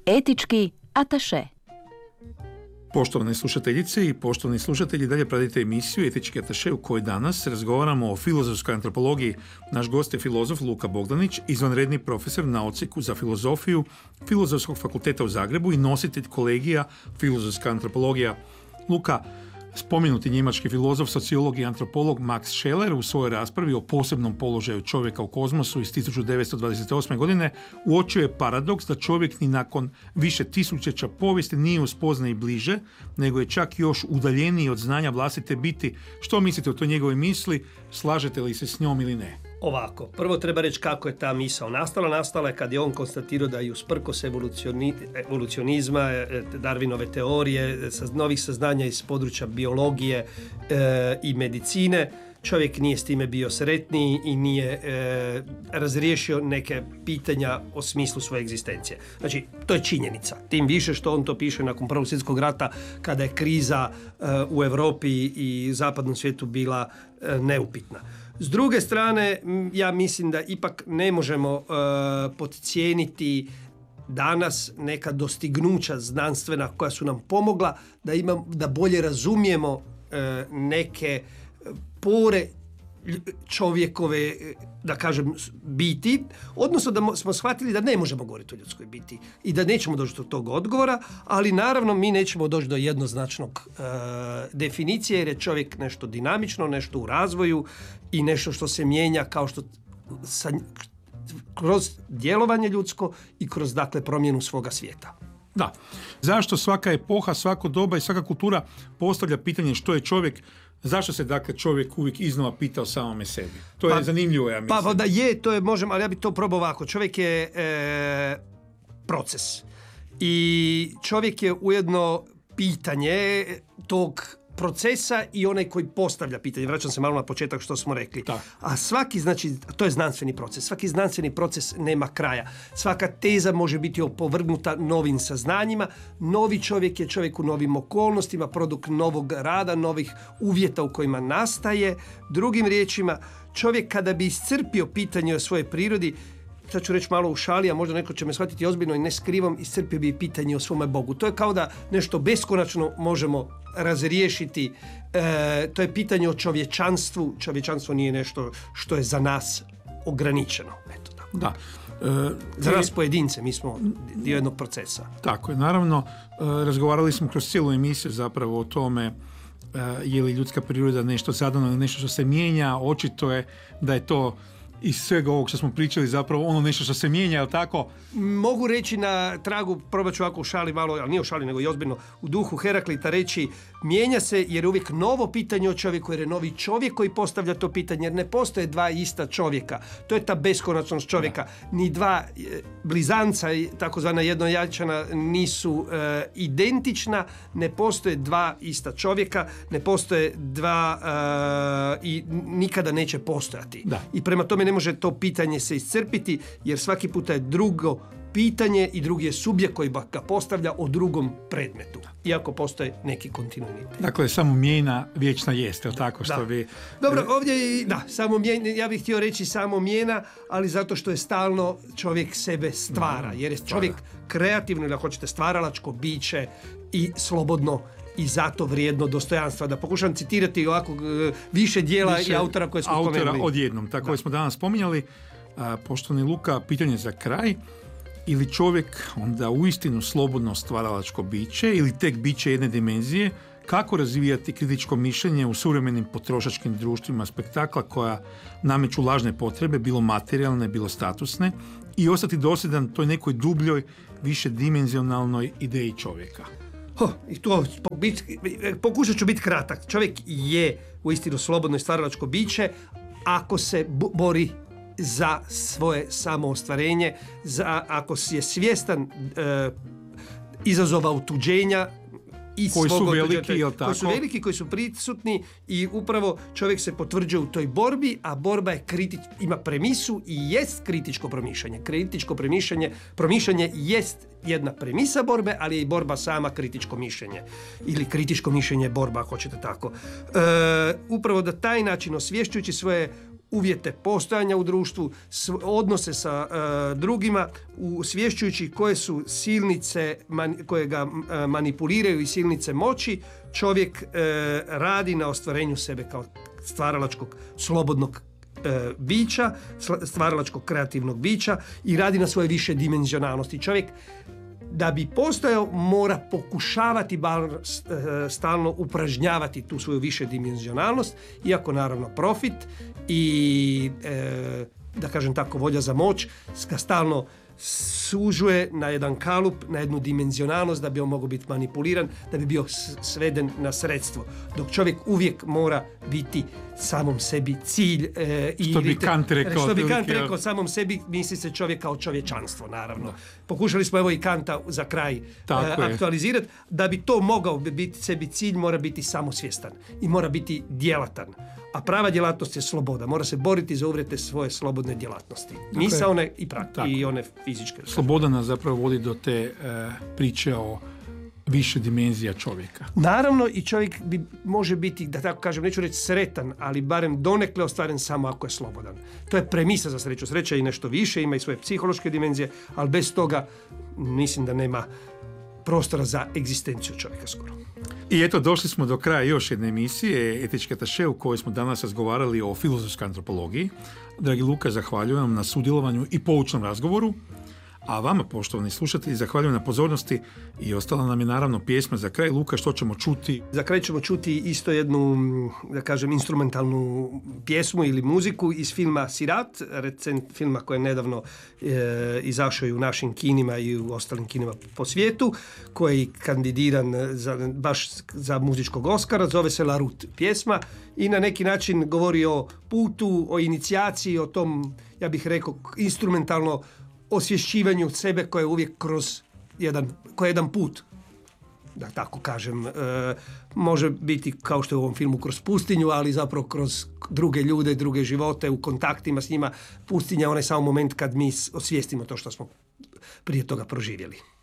Etički ataše. Poštovane slušateljice i poštovani slušatelji, dalje pratite emisiju Etički ataše u kojoj danas razgovaramo o filozofskoj antropologiji. Naš gost je filozof Luka Bogdanić, izvanredni profesor na odsjeku za filozofiju Filozofskog fakulteta u Zagrebu i nositelj kolegija Filozofska antropologija. Luka, spomenuti njemački filozof, sociolog i antropolog Max Scheler u svojoj raspravi o posebnom položaju čovjeka u kozmosu iz 1928. godine uočio je paradoks da čovjek ni nakon više tisućeća povijesti nije u spoznaji bliže, nego je čak još udaljeniji od znanja vlastite biti. Što mislite o toj njegovoj misli? Slažete li se s njom ili ne? Ovako, prvo treba reći kako je ta misao nastala. Nastala je kad je on konstatirao da i usprkos evolucionizma, Darwinove teorije, novih saznanja iz područja biologije i medicine, čovjek nije s time bio sretniji i nije razriješio neke pitanja o smislu svoje egzistencije. Znači, to je činjenica. Tim više što on to piše nakon Prvog svjetskog rata, kada je kriza u Europi i zapadnom svijetu bila neupitna. S druge strane, ja mislim da ipak ne možemo podcijeniti danas neka dostignuća znanstvena koja su nam pomogla da bolje razumijemo neke pore čovjekove, da kažem, biti, odnosno da smo shvatili da ne možemo govoriti o ljudskoj biti i da nećemo doći do tog odgovora, ali naravno mi nećemo doći do jednoznačnog definicije, jer je čovjek nešto dinamično, nešto u razvoju i nešto što se mijenja kao što kroz djelovanje ljudsko i kroz, dakle, promjenu svoga svijeta. Da. Zašto svaka epoha, svako doba i svaka kultura postavlja pitanje što je čovjek? Zašto se, dakle, čovjek uvijek iznova pita o samome sebi? To je zanimljivo, ja mislim. Pa da je, to je, možemo, ali ja bih to probao ovako. Čovjek je proces. I čovjek je ujedno pitanje tog procesa i onaj koji postavlja pitanje. Vraćam se malo na početak što smo rekli. Da. A svaki, znači, to je znanstveni proces. Svaki znanstveni proces nema kraja. Svaka teza može biti opovrgnuta novim saznanjima. Novi čovjek je čovjek u novim okolnostima, produkt novog rada, novih uvjeta u kojima nastaje. Drugim riječima, čovjek kada bi iscrpio pitanje o svojoj prirodi, sad ću reći malo u šali, a možda neko će me shvatiti ozbiljno i ne skrivom, iscrpio bi pitanje o svome Bogu. To je kao da nešto beskonačno možemo razriješiti. To je pitanje o čovječanstvu. Čovječanstvo nije nešto što je za nas ograničeno. Eto, tako. Da. Za nas pojedince, mi smo dio jednog procesa. Tako je, naravno, razgovarali smo kroz cijelu emisiju zapravo o tome je li ljudska priroda nešto zadano ili nešto što se mijenja. Očito je da je to iz svega ovog što smo pričali zapravo ono nešto što se mijenja, je li tako? Mogu reći na tragu, probat ću ovako u šali malo, ali nije u šali nego i ozbiljno, u duhu Heraklita reći mijenja se jer je uvijek novo pitanje o čovjeku, jer je novi čovjek koji postavlja to pitanje, jer ne postoje dva ista čovjeka. To je ta beskonačnost čovjeka. Ni dva blizanca, takozvana jednojačana, nisu identična, ne postoje dva ista čovjeka, ne postoje dva i nikada neće postojati. Da. I prema tome ne može to pitanje se iscrpiti, jer svaki puta je drugo pitanje i drugi je subjekt koji ga postavlja o drugom predmetu, iako postoje neki kontinuitet. Dakle, samo mijena vječna jest, je li tako? Da. Što bi... Dobro, ovdje i samo mijena, ja bih htio reći samo mijena, ali zato što je stalno čovjek sebe stvara, jer je čovjek kreativno, ili hoćete, stvaralačko biće i slobodno i zato vrijedno dostojanstva. Da pokušam citirati ovako više dijela i autora koje smo spomenuli. Autora odjednom, tako koje smo danas spominjali. Poštovani Luka, pitanje za kraj. Ili čovjek onda uistinu slobodno stvaralačko biće ili tek biće jedne dimenzije? Kako razvijati kritičko mišljenje u suvremenim potrošačkim društvima spektakla koja nameću lažne potrebe, bilo materijalne, bilo statusne, i ostati dosljedan toj nekoj dubljoj, višedimenzionalnoj ideji čovjeka? I to pokušat ću biti kratak. Čovjek je uistinu slobodno i stvaralačko biće ako se bori za svoje samoostvarenje, ako je svjestan izazova otuđenja i koji su veliki, koji su veliki, koji su prisutni, i upravo čovjek se potvrđuje u toj borbi, a borba je ima premisu i jest kritičko promišljanje. Kritičko promišljanje jest jedna premisa borbe, ali je i borba sama kritičko mišljenje. Ili kritičko mišljenje je borba, ako hoćete tako. Upravo da taj način, osvješćujući svoje uvjete postojanja u društvu, odnose sa drugima, usvješćujući koje su silnice koje ga manipuliraju i silnice moći, čovjek radi na ostvarenju sebe kao stvaralačkog, slobodnog bića, stvaralačkog kreativnog bića i radi na svoje više dimenzionalnosti. Čovjek da bi postojao mora pokušavati stalno upražnjavati tu svoju više dimenzionalnost, iako naravno profit i da kažem tako volja za moć ga stalno sužuje na jedan kalup, na jednu dimenzionalnost da bi on mogao biti manipuliran, da bi bio sveden na sredstvo. Dok čovjek uvijek mora biti samom sebi cilj. Što bi Kant rekao. Samom sebi misli se čovjek kao čovječanstvo, naravno. Da. Pokušali smo evo i Kanta za kraj aktualizirati. Da bi to mogao biti sebi cilj, mora biti samosvjestan i mora biti djelatan. A prava djelatnost je sloboda. Mora se boriti za uvjete svoje slobodne djelatnosti. Misaone i one fizičke. Sloboda nas zapravo vodi do te priče o više dimenzija čovjeka. Naravno i čovjek može biti, da tako kažem, neću reći sretan, ali barem donekle ostvaren samo ako je slobodan. To je premisa za sreću. Sreća je i nešto više, ima i svoje psihološke dimenzije, ali bez toga mislim da nema prostora za egzistenciju čovjeka skoro. I eto, došli smo do kraja još jedne emisije Etički ataše u kojoj smo danas razgovarali o filozofskoj antropologiji. Dragi Luka, zahvaljujem na sudjelovanju i poučnom razgovoru. A vama, poštovani slušatelji, zahvaljujem na pozornosti i ostala nam je naravno pjesma za kraj. Luka, što ćemo čuti? Za kraj ćemo čuti isto jednu, da kažem, instrumentalnu pjesmu ili muziku iz filma Sirat, recent filma koji je nedavno izašao i u našim kinima i u ostalim kinima po svijetu, koji je kandidiran baš za muzičkog Oscara, zove se La Route pjesma i na neki način govori o putu, o inicijaciji, o tom, ja bih rekao, instrumentalno osvješćivanju sebe koje je uvijek kroz jedan put, da tako kažem, može biti kao što je u ovom filmu kroz pustinju, ali zapravo kroz druge ljude, druge živote, u kontaktima s njima. Pustinja je onaj samo moment kad mi osvijestimo to što smo prije toga proživjeli.